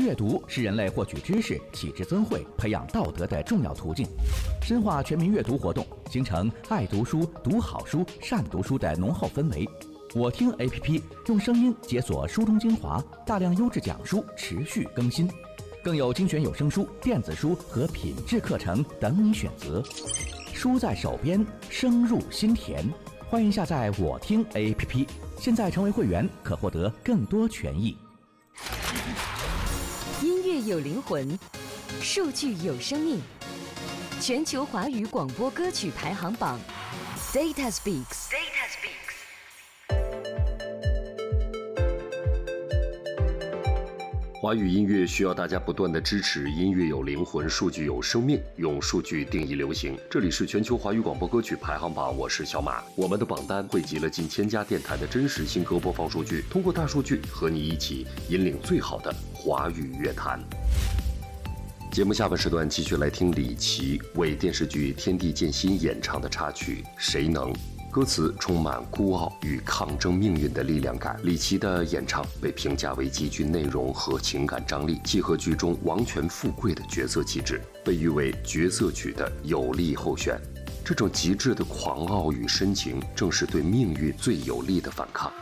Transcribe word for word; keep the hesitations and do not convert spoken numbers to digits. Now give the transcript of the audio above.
阅读是人类获取知识、启智增慧、培养道德的重要途径。深化全民阅读活动，形成爱读书、读好书、善读书的浓厚氛围。我听 A P P 用声音解锁书中精华，大量优质讲书持续更新，更有精选有声书、电子书和品质课程等你选择。书在手边，声入心田。欢迎下载我听 A P P， 现在成为会员可获得更多权益。 音乐有灵魂，数据有生命。全球华语广播歌曲排行榜 Data Speaks。Data Speaks。 华语音乐需要大家不断的支持，音乐有灵魂，数据有生命，用数据定义流行。这里是全球华语广播歌曲排行榜，我是小马。我们的榜单汇集了近千家电台的真实新歌播放数据，通过大数据和你一起引领最好的华语乐坛。节目下半时段继续来听李琦为电视剧《天地渐心》演唱的插曲《谁能》。歌词充满孤傲与抗争命运的力量感，李琦的演唱被评价为极具内容和情感张力，契合剧中王权富贵的角色气质，被誉为角色曲的有力候选。这种极致的狂傲与深情，正是对命运最有力的反抗。